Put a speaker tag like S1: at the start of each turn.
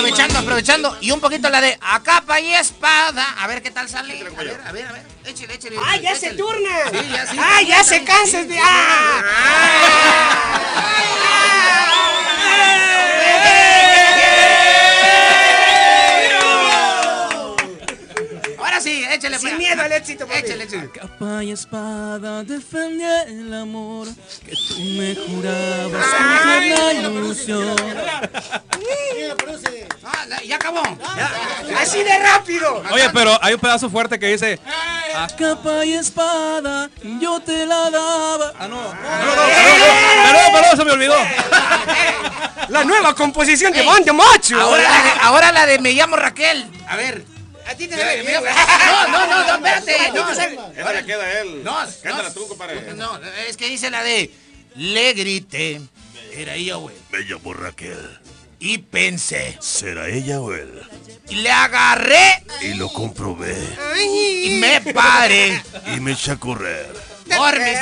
S1: aprovechando. Y un poquito la de a capa y espada. A ver qué tal sale. A ver. Échale.
S2: ¡Ah, ya se turna!
S1: Sí,
S2: ¡Ah, ya se cansa de...
S1: Ahora sí, échale.
S2: Sin miedo al éxito, papi.
S1: Échale.
S3: Capa y espada defendí el amor que tú me jurabas con tierna ilusión.
S1: Ya acabó.
S2: ¡Así de rápido!
S3: Oye, pero hay un pedazo fuerte que dice: a capa y espada yo te la daba. Perdón, se me olvidó.
S2: La nueva composición de Banda Macho.
S1: Ahora la de me llamo Raquel. A ver.
S2: A ti te
S1: No, espérate.
S4: Ahora queda él.
S1: Cántala
S4: tú, compadre.
S1: No, es que dice la de le grité. Era ella o él.
S4: Me llamo Raquel.
S1: Y pensé.
S4: ¿Será ella o él?
S1: Y le agarré.
S4: Y lo comprobé.
S1: Y me paré.
S4: Y me eché a correr.
S1: Por mis